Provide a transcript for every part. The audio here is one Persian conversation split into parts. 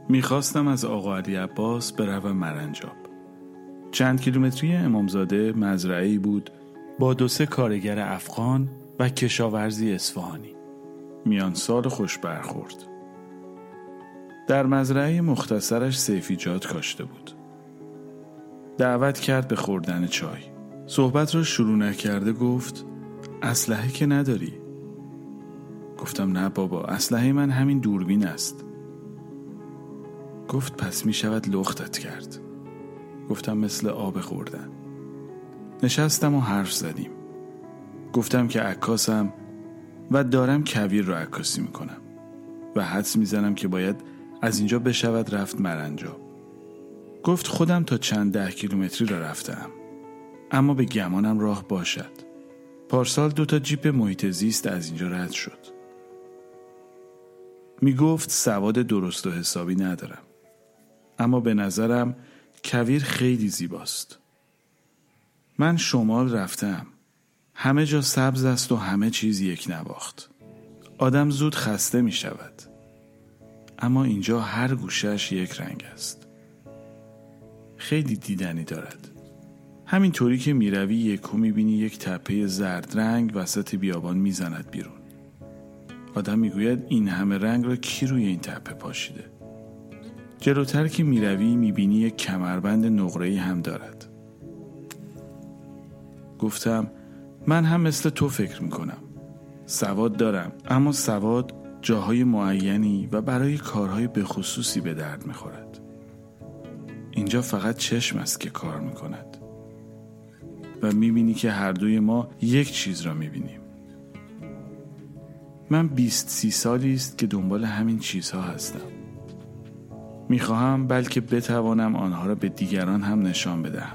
میخواستم از آقا علی عباس بروم مرنجاب. چند کیلومتری امامزاده مزرعه‌ای بود با 2-3 کارگر افغان و کشاورزی اصفهانی. میان سال خوش برخورد. در مزرعه مختصرش سیفیجات کاشته بود. دعوت کرد به خوردن چای. صحبت را شروع نکرده گفت اسلحه که نداری؟ گفتم نه بابا، اسلحه من همین دوربین است. گفت پس می شود لختت کرد. گفتم مثل آب خوردن. نشستم و حرف زدیم. گفتم که عکاسم و دارم کویر رو عکاسی میکنم و حدس میزنم که باید از اینجا بشود رفت مرنجاب. گفت خودم تا چند 10 کیلومتری را رفتم، اما به گمانم راه باشد. پارسال 2 جیپ محیط زیست از اینجا رد شد. میگفت سواد درست و حسابی ندارم، اما به نظرم کویر خیلی زیباست. من شمال رفتم، همه جا سبز است و همه چیز یک نواخت. آدم زود خسته می شود، اما اینجا هر گوشهش یک رنگ است. خیلی دیدنی دارد. همین طوری که می روی یکو می بینی یک تپه زرد رنگ وسط بیابان می زند بیرون. آدم می گوید این همه رنگ را کی روی این تپه پاشیده؟ جلوتر که می روی می بینی یک کمربند نقره‌ای هم دارد. گفتم من هم مثل تو فکر می کنم. سواد دارم، اما سواد جاهای معینی و برای کارهای بخصوصی به درد می خورد. اینجا فقط چشم است که کار می کند و می بینی که هر دوی ما یک چیز را می بینیم. من 20-30 سالی است که دنبال همین چیزها هستم. می خواهم بلکه بتوانم آنها را به دیگران هم نشان بدهم.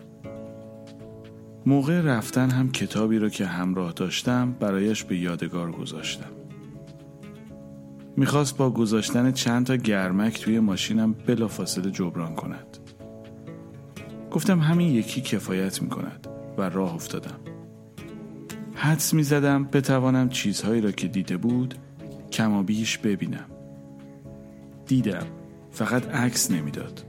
موقع رفتن هم کتابی را که همراه داشتم برایش به یادگار گذاشتم. میخواست با گذاشتن چند تا گرمک توی ماشینم بلافاصله جبران کند. گفتم همین یکی کفایت میکند و راه افتادم. حدس میزدم بتوانم چیزهایی را که دیده بود کمابیش ببینم. دیدم، فقط عکس نمیداد.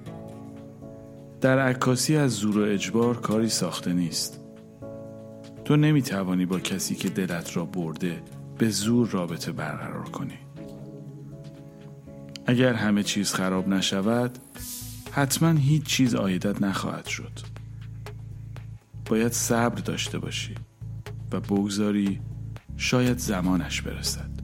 در عکاسی از زور و اجبار کاری ساخته نیست. تو نمیتوانی با کسی که دلت را برده به زور رابطه برقرار کنی. اگر همه چیز خراب نشود، حتما هیچ چیز عایدت نخواهد شد. باید صبر داشته باشی و بگذاری شاید زمانش برسد.